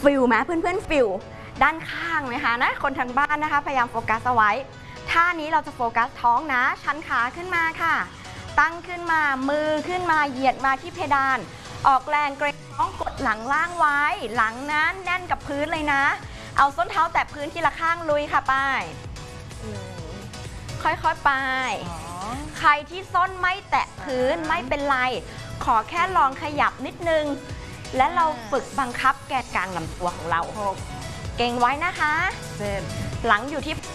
ฟิลไหมเพื่อนๆฟิลด้านข้างไหมคะนะคนทางบ้านนะคะพยายามโฟกัสเอาไว้ท่านี้เราจะโฟกัสท้องนะชันขาขึ้นมาค่ะตั้งขึ้นมามือขึ้นมาเหยียดมาที่เพดานออกแรงเกรงท้องกดหลังล่างไว้หลังนั้นแน่นกับพื้นเลยนะเอาส้นเท้าแตะพื้นทีละข้างลุยค่ะไปค่อยๆไปใครที่ส้นไม่แตะพื้นไม่เป็นไรขอแค่ลองขยับนิดนึงและเราฝึกบังคับแกนกลางลำตัวของเราเก่งไว้นะคะหลังอยู่ที่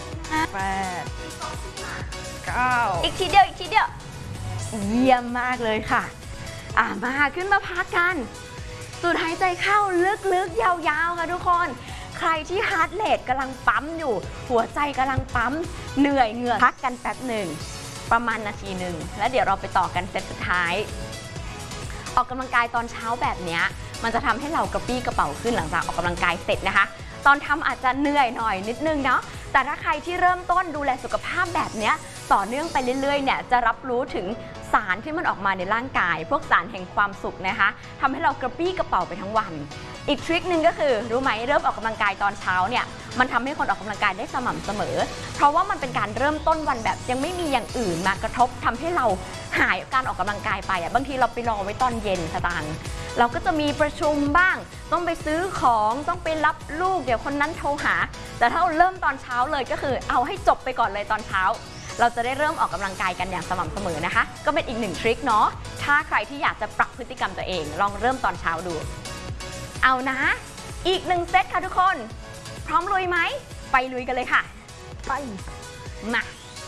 8 9อีกทีเดียวอีกทีเดียวเยี่ยมมากเลยค่ะมาขึ้นมาพักกันสูดหายใจเข้าลึกๆยาวๆค่ะทุกคนใครที่ฮาร์ทเรทกำลังปั๊มอยู่หัวใจกำลังปั๊มเหนื่อยเหงื่อพักกันแป๊บหนึ่งประมาณนาทีหนึ่งแล้วเดี๋ยวเราไปต่อกันเซตสุดท้ายออกกำลังกายตอนเช้าแบบนี้มันจะทำให้เรากระปี้กระเป๋าขึ้นหลังจากออกกำลังกายเสร็จนะคะตอนทำอาจจะเหนื่อยหน่อยนิดนึงเนาะแต่ถ้าใครที่เริ่มต้นดูแลสุขภาพแบบนี้ต่อเนื่องไปเรื่อยๆเนี่ยจะรับรู้ถึงสารที่มันออกมาในร่างกายพวกสารแห่งความสุขนะคะทำให้เรากระปี้กระเป๋าไปทั้งวันอีกทริคนึงก็คือรู้ไหมเริ่มออกกำลังกายตอนเช้าเนี่ยมันทำให้คนออกกำลังกายได้สม่ำเสมอเพราะว่ามันเป็นการเริ่มต้นวันแบบยังไม่มีอย่างอื่นมากระทบทำให้เราหายการออกกำลังกายไปบางทีเราไปรอไว้ตอนเย็นสตางค์เราก็จะมีประชุมบ้างต้องไปซื้อของต้องไปรับลูกเดี๋ยวคนนั้นโทรหาแต่ถ้าเราเริ่มตอนเช้าเลยก็คือเอาให้จบไปก่อนเลยตอนเช้าเราจะได้เริ่มออกกำลังกายกันอย่างสม่ำเสมอนะคะก็เป็นอีกหนึ่งทริคเนาะถ้าใครที่อยากจะปรับพฤติกรรมตัวเองลองเริ่มตอนเช้าดูเอานะอีก1เซตค่ะทุกคนพร้อมลุยไหมไปลุยกันเลยค่ะไปมา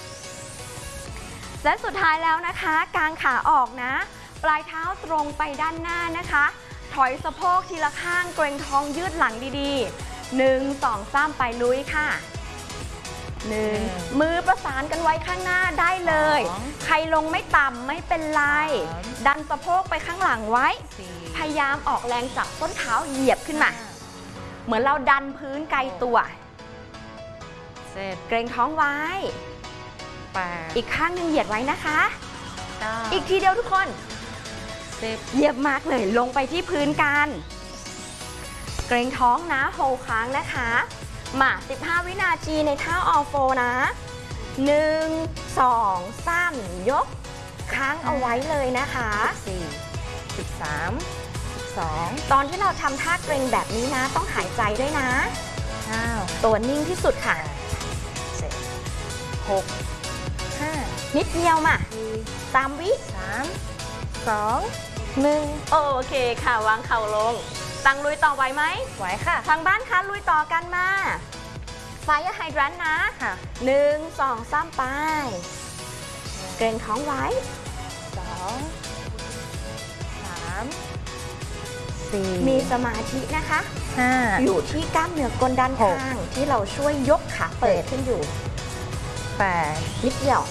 และสุดท้ายแล้วนะคะกางขาออกนะปลายเท้าตรงไปด้านหน้านะคะถอยสะโพกทีละข้างเกรงท้องยืดหลังดีๆ1 2 3ไปลุยค่ะ1มือประสานกันไว้ข้างหน้าได้เลยใครลงไม่ต่ำไม่เป็นไรดันสะโพกไปข้างหลังไว้พยายามออกแรงจากต้นเท้าเหยียบขึ้นมาเหมือนเราดันพื้นไกลตัวเกรงท้องไว้อีกข้างหนึ่งเหยียดไว้นะคะอีกทีเดียวทุกคนเหยียบมากเลยลงไปที่พื้นกันเกรงท้องนะโฮค้างนะคะมา15วินาทีในท่าออโฟนะ1 2 3ยกค้างเอาไว้เลยนะคะ13 12ตอนที่เราทำท่าเกรงแบบนี้นะต้องหายใจด้วยนะตัวนิ่งที่สุดค่ะ7 6 5นิดเดียวมา3 วิ3 2 1โอเคค่ะวางเข่าลงตั้งลุยต่อไหวไหมไหวค่ะทางบ้านคะลุยต่อกันมาไฟไฮดรันนะ1 2 3ไปเกรงท้องไว้2 3 4มีสมาธินะคะ5อยู่ที่กล้ามเนื้อก้นด้านข้างที่เราช่วยยกขาเปิดขึ้นอยู่8นิดเดียว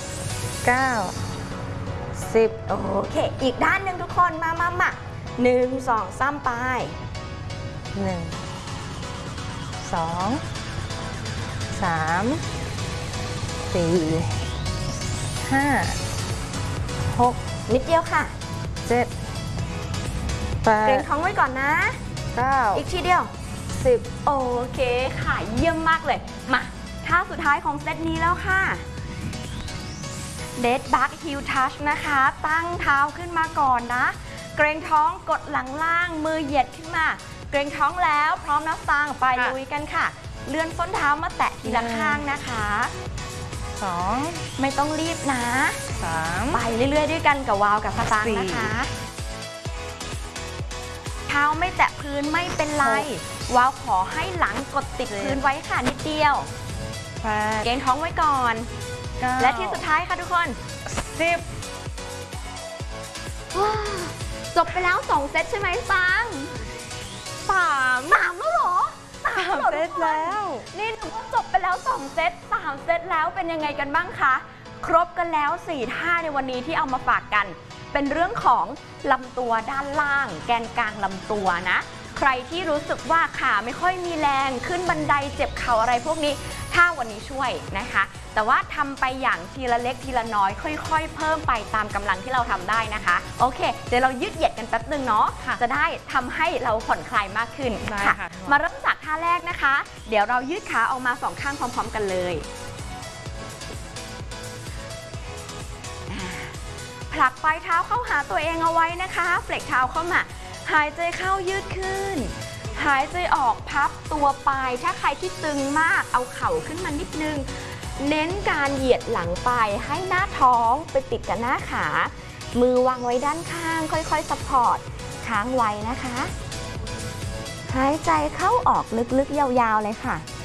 9 10โอเคอีกด้านหนึ่งทุกคนมา1 2 3ไป1 2 3 4 5 6นิดเดียวค่ะ7 8เกรงท้องไว้ก่อนนะ9อีกทีเดียว10โอเคค่ะเยี่ยมมากเลยมาท่าสุดท้ายของเซตนี้แล้วค่ะเดดบัคฮิลทัชนะคะตั้งเท้าขึ้นมาก่อนนะเกรงท้องกดหลังล่างมือเหยียดขึ้นมาเกรงท้องแล้วพร้อมนับตังไปลุยกันค่ะเลื่อนส้นเท้ามาแตะทีละข้างนะคะ2ไม่ต้องรีบนะ3ไปเรื่อยๆด้วยกันกับวาวกับสตางค์นะคะเท้าไม่แตะพื้นไม่เป็นไรวาวขอให้หลังกดติดพื้นไว้ค่ะนิดเดียวเกรงท้องไว้ก่อนและที่สุดท้ายค่ะทุกคน10จบไปแล้ว2เซตใช่ไหมฟัง3แล้วเหรอ3เซตแล้วนี่หนูก็จบไปแล้ว2เซต3เซตแล้วเป็นยังไงกันบ้างคะครบกันแล้ว4ท่าในวันนี้ที่เอามาฝากกันเป็นเรื่องของลำตัวด้านล่างแกนกลางลำตัวนะใครที่รู้สึกว่าขาไม่ค่อยมีแรงขึ้นบันไดเจ็บเข่าอะไรพวกนี้ถ้าวันนี้ช่วยนะคะ แต่ว่าทำไปอย่างทีละเล็กทีละน้อยค่อยๆเพิ่มไปตามกำลังที่เราทำได้นะคะโอเคเดี๋ยวเรายืดเหยียดกันแป๊บนึงเนาะจะได้ทำให้เราผ่อนคลายมากขึ้นค่ะมาเริ่มจากท่าแรกนะคะเดี๋ยวเรายืดขาออกมาสองข้างพร้อมๆกันเลยผลักปลายเท้าเข้าหาตัวเองเอาไว้นะคะเฟลกเท้าเข้ามาหายใจเข้ายืดขึ้นหายใจออกพับตัวไปถ้าใครที่ตึงมากเอาเข่าขึ้นมานิดนึงเน้นการเหยียดหลังไปให้หน้าท้องไปติดกับหน้าขามือวางไว้ด้านข้างค่อยๆซัพพอร์ตค้างไว้นะคะหายใจเข้าออกลึกๆยาวๆเลยค่ะ